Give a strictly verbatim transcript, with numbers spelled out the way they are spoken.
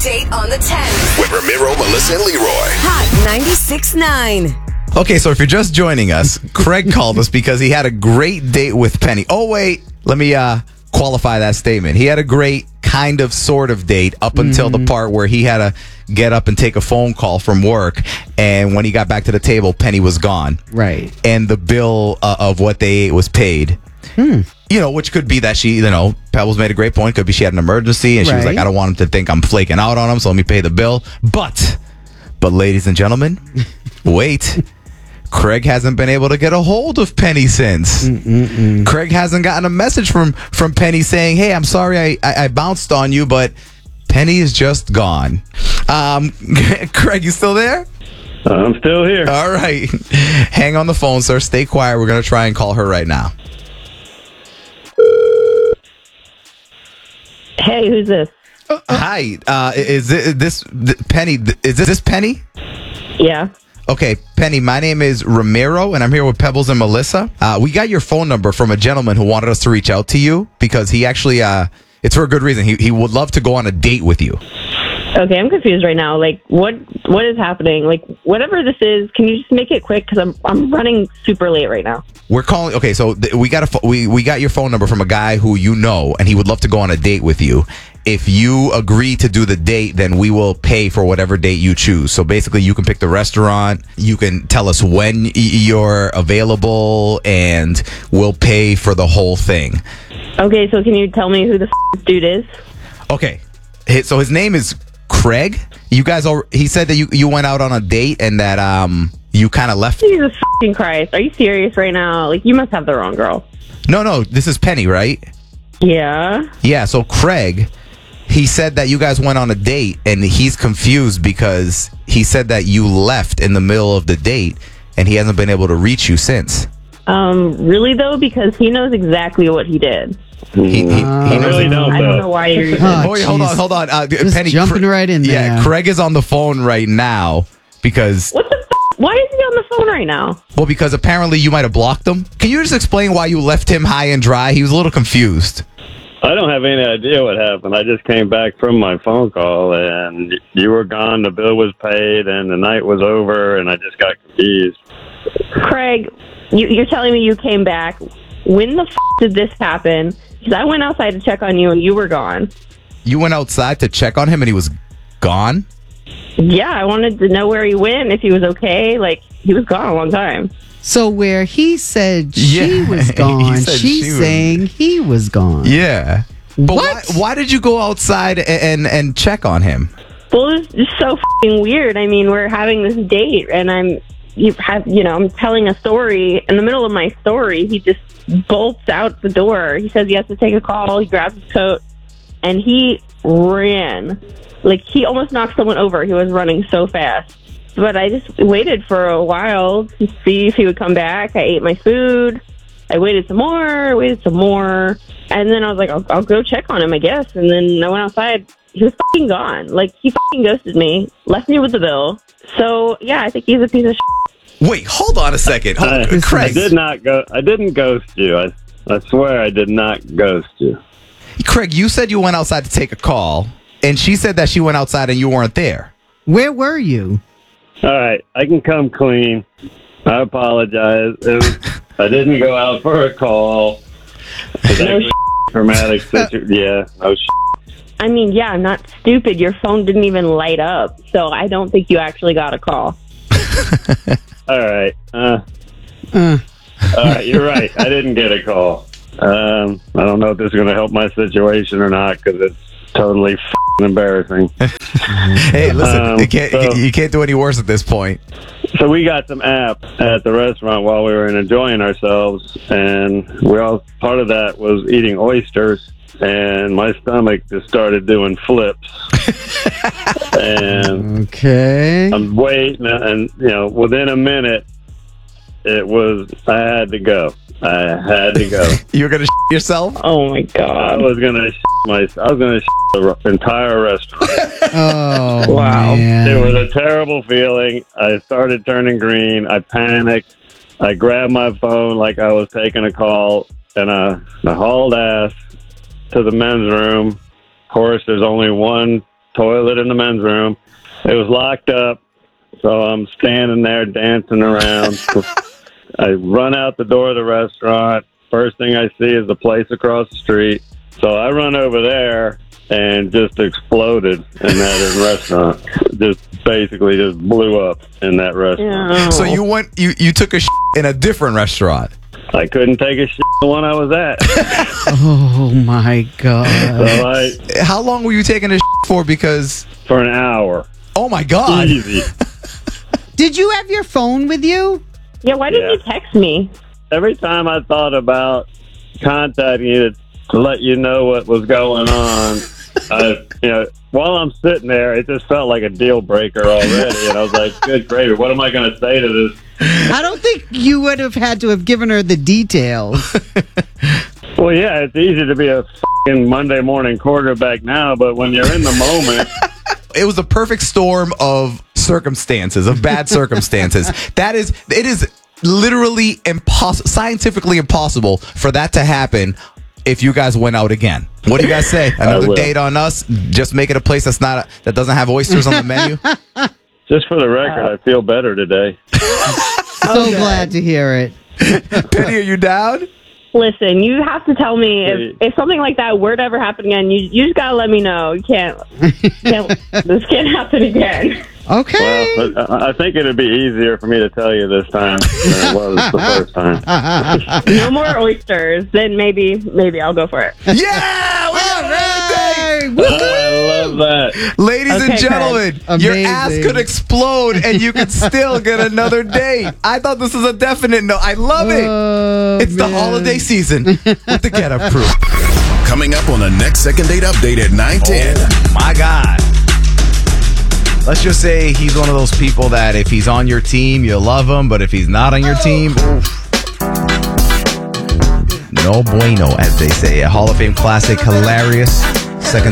date on the ten. With Ramiro, Melissa, and Leroy. Hot ninety-six point nine. Okay, so if you're just joining us, Craig called us because he had a great date with Penny. Oh, wait, let me uh, qualify that statement. He had a great kind of sort of date up until Mm-hmm. the part where he had to get up and take a phone call from work. And when he got back to the table, Penny was gone. Right. And the bill uh, of what they ate was paid. Hmm. You know, which could be that she, you know, Pebbles made a great point. Could be she had an emergency and she was Right. like, I don't want him to think I'm flaking out on him, so let me pay the bill. But, but ladies and gentlemen, wait. Craig hasn't been able to get a hold of Penny since. Mm-mm-mm. Craig hasn't gotten a message from, from Penny saying, hey, I'm sorry I, I, I bounced on you, but Penny is just gone. Um, Craig, you still there? I'm still here. All right. Hang on the phone, sir. Stay quiet. We're going to try and call her right now. Hey, who's this? Uh, Hi. Uh, is this, this Penny? Is this, this Penny? Yeah. Okay, Penny, my name is Ramiro, and I'm here with Pebbles and Melissa. Uh, we got your phone number from a gentleman who wanted us to reach out to you because he actually, uh, it's for a good reason. He, he would love to go on a date with you. Okay, I'm confused right now. Like, what what is happening? Like, whatever this is, can you just make it quick? Because I'm I'm running super late right now. We're calling. Okay, so th- we got a pho- we we got your phone number from a guy who you know, and he would love to go on a date with you. If you agree to do the date, then we will pay for whatever date you choose. So basically, you can pick the restaurant. You can tell us when y- you're available, and we'll pay for the whole thing. Okay, so can you tell me who the f- dude is? Okay, Hi- so his name is Craig. You guys, all, he said that you you went out on a date and that um you kind of left. Jesus fucking Christ, are you serious right now? Like, you must have the wrong girl. No, no, this is Penny, right? Yeah. Yeah. So Craig. He said that you guys went on a date, and he's confused because he said that you left in the middle of the date, and he hasn't been able to reach you since. Um, really though, because he knows exactly what he did. He, he, he I knows really it. don't. I don't though. know why you're. Oh, Oh, wait, hold on, jeez. hold on. Uh, Just Penny, jumping right in Yeah, there. Craig is on the phone right now because, What the? F- why is he on the phone right now? well, because apparently you might have blocked him. Can you just explain why you left him high and dry? He was a little confused. I don't have any idea what happened. I just came back from my phone call, and you were gone. The bill was paid, and the night was over, and I just got confused. Craig, you, you're telling me you came back. When the f- did this happen? Because I went outside to check on you, and you were gone. You went outside to check on him, and he was gone? Yeah, I wanted to know where he went, if he was okay. Like, he was gone a long time. So where he said she Yeah, was he gone, said she's she was- saying he was gone. Yeah. But What? Why, why did you go outside and, and, and check on him? Well, it's just so f***ing weird. I mean, we're having this date, and I'm, you have, you know, I'm telling a story. In the middle of my story, he just bolts out the door. He says he has to take a call. He grabs his coat, and he ran. Like, he almost knocked someone over. He was running so fast. But I just waited for a while to see if he would come back. I ate my food. I waited some more, waited some more. And then I was like, I'll, I'll go check on him, I guess. And then I went outside. He was fucking gone. Like, he fucking ghosted me, left me with the bill. So, yeah, I think he's a piece of shit. Wait, hold on a second. Hold, I, I Craig, did not go. I didn't ghost you. I, I swear I did not ghost you. Craig, you said you went outside to take a call, and she said that she went outside and you weren't there. Where were you? All right, I can come clean. I apologize. It was, I didn't go out for a call. It's No actually a traumatic situation. Yeah, no sh- I mean, yeah, I'm not stupid. Your phone didn't even light up. So I don't think you actually got a call. All right. Uh, Uh, all right, you're right. I didn't get a call. Um, I don't know if this is going to help my situation or not because it's totally f***ing embarrassing. Hey, listen, Um, you can't so- you can't do any worse at this point. So we got some app at the restaurant while we were enjoying ourselves, and we all part of that was eating oysters, and my stomach just started doing flips. And okay. I'm waiting, and you know, within a minute, it was I had to go. I had to go. You're gonna sh- yourself? Oh, my I God. was gonna sh- my. I was gonna sh- the entire restaurant. Oh, Wow. man. It was a terrible feeling. I started turning green. I panicked. I grabbed my phone like I was taking a call, and I, I hauled ass to the men's room. Of course, there's only one toilet in the men's room. It was locked up, so I'm standing there dancing around. I run out the door of the restaurant. First thing I see is the place across the street. So I run over there and just exploded in that restaurant. Just basically just blew up in that restaurant. Yeah. So you went, you, you took a shit in a different restaurant. I couldn't take a shit the one I was at. Oh my God. So I, How long were you taking a shit for? Because, for an hour. oh my God. Easy. Did you have your phone with you? Yeah, why didn't Yeah. you text me? Every time I thought about contacting you to, to let you know what was going on, I, you know, while I'm sitting there, it just felt like a deal breaker already. And I was like, good gravy, what am I going to say to this? I don't think you would have had to have given her the details. Well, yeah, it's easy to be a fucking Monday morning quarterback now, but when you're in the moment, It was a perfect storm of circumstances, of bad circumstances. That is, it is literally impossible, scientifically impossible for that to happen if you guys went out again. What do you guys say? Another will. date on us? Just make it a place that's not, a, that doesn't have oysters on the menu? just for the record, I feel better today. So glad to hear it. Penny, are you down? Listen, you have to tell me if, if something like that were to ever happen again. You you just gotta let me know. You can't. can't this can't happen again. Okay. Well, but I I think it'd be easier for me to tell you this time than it was the first time. No more oysters. Then maybe maybe I'll go for it. Yeah! We got another date! Hey, woo! I love that. Ladies Okay, and gentlemen, Craig. your Amazing. ass could explode and you could still get another date. I thought this was a definite no. I love it. Oh, It's the man. holiday season with the Get Up Crew. Coming up on the next Second Date Update at nine ten. Oh, my God. Let's just say he's one of those people that if he's on your team, you love him, but if he's not on your team, oof. No bueno, as they say. A Hall of Fame classic, hilarious. Second